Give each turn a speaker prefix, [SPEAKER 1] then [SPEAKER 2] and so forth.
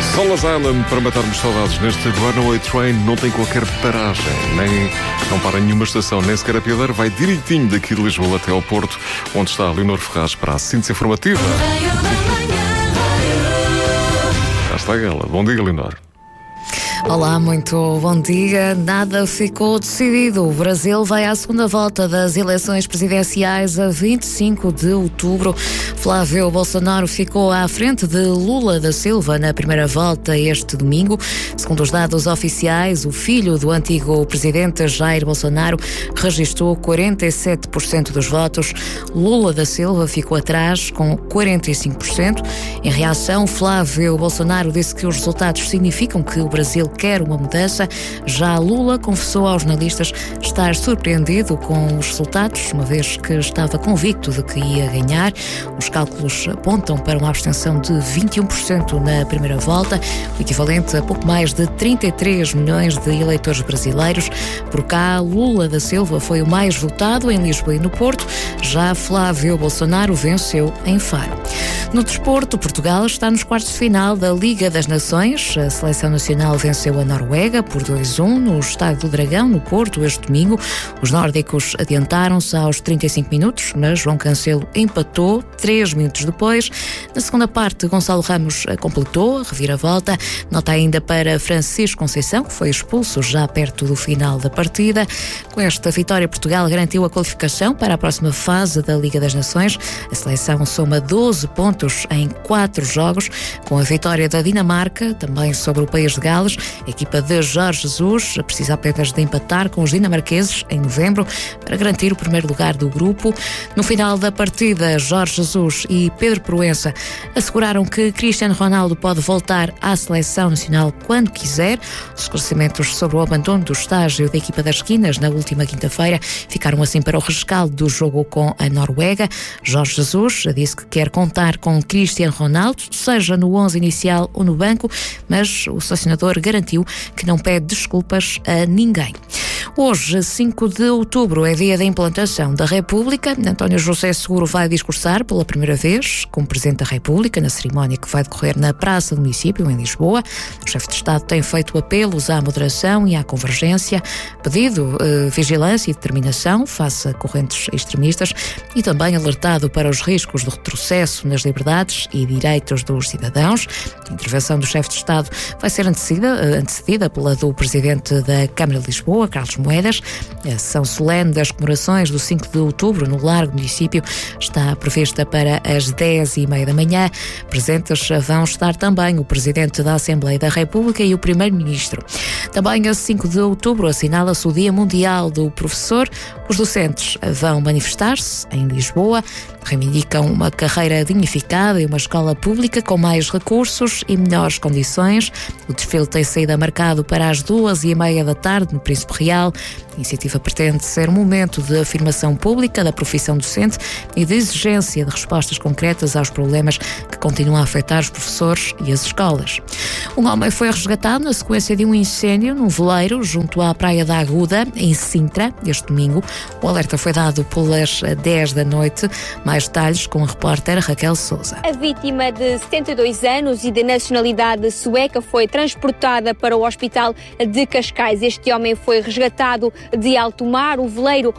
[SPEAKER 1] Solas Island, para matarmos saudades neste Runaway Train, não tem qualquer paragem, não para em nenhuma estação, nem sequer a piadeira, vai direitinho daqui de Lisboa até ao Porto, onde está a Leonor Ferraz para a síntese informativa. Já está ela. Bom dia, Leonor.
[SPEAKER 2] Olá, muito bom dia. Nada ficou decidido. O Brasil vai à segunda volta das eleições presidenciais a 25 de outubro. Flávio Bolsonaro ficou à frente de Lula da Silva na primeira volta este domingo. Segundo os dados oficiais, o filho do antigo presidente Jair Bolsonaro registrou 47% dos votos. Lula da Silva ficou atrás com 45%. Em reação, Flávio Bolsonaro disse que os resultados significam que o Brasil quer uma mudança. Já Lula confessou aos jornalistas estar surpreendido com os resultados, uma vez que estava convicto de que ia ganhar. Os cálculos apontam para uma abstenção de 21% na primeira volta, o equivalente a pouco mais de 33 milhões de eleitores brasileiros. Por cá, Lula da Silva foi o mais votado em Lisboa e no Porto. Já Flávio Bolsonaro venceu em Faro. No desporto, Portugal está nos quartos de final da Liga das Nações. A seleção nacional venceu a Noruega por 2-1 no Estádio do Dragão, no Porto, este domingo. Os nórdicos adiantaram-se aos 35 minutos, mas João Cancelo empatou 3 minutos depois. Na segunda parte, Gonçalo Ramos completou a reviravolta. Nota ainda para Francisco Conceição, que foi expulso já perto do final da partida. Com esta vitória, Portugal garantiu a qualificação para a próxima fase da Liga das Nações. A seleção soma 12 pontos em 4 jogos, com a vitória da Dinamarca, também sobre o país de Gales. A equipa de Jorge Jesus precisa apenas de empatar com os dinamarqueses em novembro para garantir o primeiro lugar do grupo. No final da partida, Jorge Jesus e Pedro Proença asseguraram que Cristiano Ronaldo pode voltar à seleção nacional quando quiser. Os esclarecimentos sobre o abandono do estágio da equipa das esquinas na última quinta-feira ficaram assim para o rescaldo do jogo com a Noruega. Jorge Jesus disse que quer contar com Cristiano Ronaldo, seja no 11 inicial ou no banco, mas o selecionador garantiu que não pede desculpas a ninguém. Hoje, 5 de outubro, é dia da implantação da República. António José Seguro vai discursar pela primeira vez como Presidente da República na cerimónia que vai decorrer na Praça do Município, em Lisboa. O chefe de Estado tem feito apelos à moderação e à convergência, pedido vigilância e determinação face a correntes extremistas e também alertado para os riscos do retrocesso nas liberdades e direitos dos cidadãos. A intervenção do chefe de Estado vai ser antecedida pela do Presidente da Câmara de Lisboa, Carlos Moedas. A sessão solene das comemorações do 5 de outubro no Largo Município está prevista para as 10h30 da manhã. Presentes vão estar também o Presidente da Assembleia da República e o Primeiro-Ministro. Também a 5 de outubro assinala-se o Dia Mundial do Professor. Os docentes vão manifestar-se em Lisboa, reivindicam uma carreira dignificada e uma escola pública com mais recursos e melhores condições. O desfile tem saída marcado para as 2h30 da tarde no Príncipe Real. A iniciativa pretende ser um momento de afirmação pública da profissão docente e de exigência de respostas concretas aos problemas que continuam a afetar os professores e as escolas. Um homem foi resgatado na sequência de um incêndio num veleiro junto à Praia da Aguda, em Sintra, este domingo. O alerta foi dado pelas 10 da noite. Mais detalhes com a repórter Raquel Sousa.
[SPEAKER 3] A vítima de 72 anos e de nacionalidade sueca foi transportada para o hospital de Cascais. Este homem foi resgatado de alto mar. O veleiro